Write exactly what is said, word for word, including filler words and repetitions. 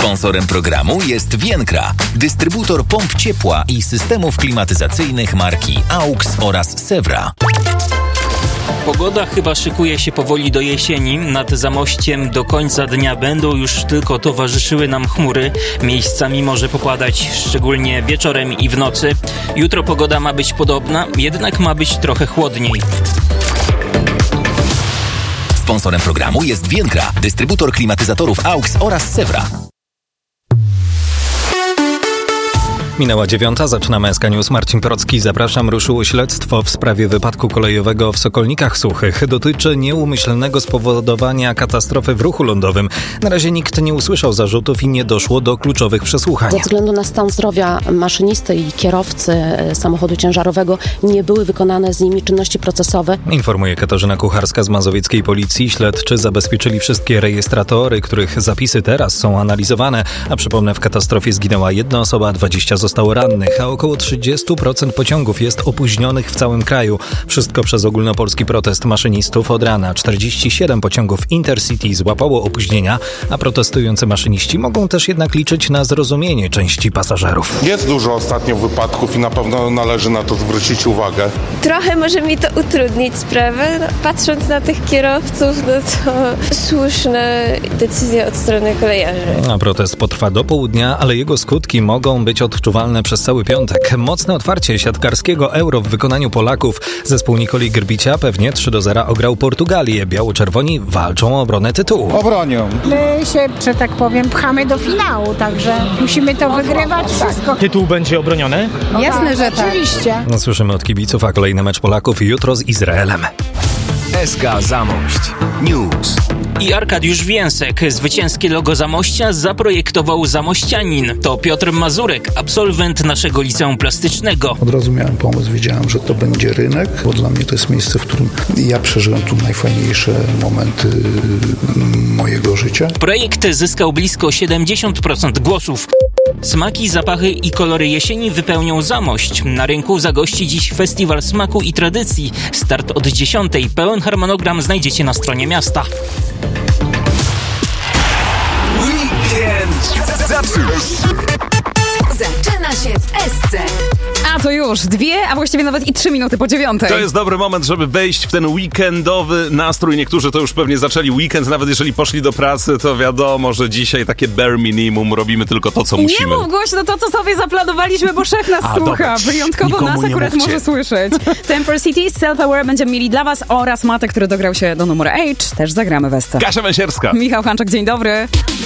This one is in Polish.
Sponsorem programu jest Vienkra, dystrybutor pomp ciepła i systemów klimatyzacyjnych marki AUX oraz Sewra. Pogoda chyba szykuje się powoli do jesieni. Nad Zamościem do końca dnia będą już tylko towarzyszyły nam chmury. Miejscami może popadać, szczególnie wieczorem i w nocy. Jutro pogoda ma być podobna, jednak ma być trochę chłodniej. Sponsorem programu jest Vienkra, dystrybutor klimatyzatorów AUX oraz Sewra. Minęła dziewiąta, zaczynamy S K News. Marcin Porocki, zapraszam. Ruszyło śledztwo w sprawie wypadku kolejowego w Sokolnikach Suchych. Dotyczy nieumyślnego spowodowania katastrofy w ruchu lądowym. Na razie nikt nie usłyszał zarzutów i nie doszło do kluczowych przesłuchań. Ze względu na stan zdrowia maszynisty i kierowcy samochodu ciężarowego nie były wykonane z nimi czynności procesowe. Informuje Katarzyna Kucharska z mazowieckiej policji. Śledczy zabezpieczyli wszystkie rejestratory, których zapisy teraz są analizowane. A przypomnę, w katastrofie zginęła jedna osoba, dwadzieścia zostało rannych, a około trzydzieści procent pociągów jest opóźnionych w całym kraju. Wszystko przez ogólnopolski protest maszynistów. Od rana czterdzieści siedem pociągów Intercity złapało opóźnienia, a protestujący maszyniści mogą też jednak liczyć na zrozumienie części pasażerów. Jest dużo ostatnio wypadków i na pewno należy na to zwrócić uwagę. Trochę może mi to utrudnić sprawę. No, patrząc na tych kierowców, no to słuszne decyzje od strony kolejarzy. A protest potrwa do południa, ale jego skutki mogą być odczuwalne przez cały piątek. Mocne otwarcie siatkarskiego Euro w wykonaniu Polaków. Zespół Nikoli Grbicia pewnie trzy do zera ograł Portugalię. Biało-czerwoni walczą o obronę tytułu. Obronią. My się, że tak powiem, pchamy do finału, także musimy to wygrywać wszystko. Tytuł będzie obroniony? No jasne, tak, że tak. Oczywiście. No, słyszymy od kibiców, a kolejny mecz Polaków jutro z Izraelem. S K Zamość News. I Arkadiusz Więsek. Zwycięskie logo Zamościa zaprojektował zamościanin. To Piotr Mazurek, absolwent naszego liceum plastycznego. Od razu miałem pomysł, wiedziałem, że to będzie rynek, bo dla mnie to jest miejsce, w którym ja przeżyłem tu najfajniejsze momenty mojego życia. Projekt zyskał blisko siedemdziesiąt procent głosów. Smaki, zapachy i kolory jesieni wypełnią Zamość. Na rynku zagości dziś Festiwal Smaku i Tradycji. Start od dziesiątej. Pełen harmonogram znajdziecie na stronie miasta. Weekend zaczyna się w S C. A to już dwie, a właściwie nawet i trzy minuty po dziewiątej. To jest dobry moment, żeby wejść w ten weekendowy nastrój. Niektórzy to już pewnie zaczęli weekend, nawet jeżeli poszli do pracy, to wiadomo, że dzisiaj takie bare minimum, robimy tylko to, co musimy. Nie mów głośno to, co sobie zaplanowaliśmy, bo szef nas a, słucha. dobra. Wyjątkowo Nikomu nas akurat mówcie. może słyszeć. Temper City, Self-Aware będziemy mieli dla was oraz Matek, który dograł się do numeru H. Też zagramy w S C. Kasia Węsierska. Michał Hanczak, dzień dobry.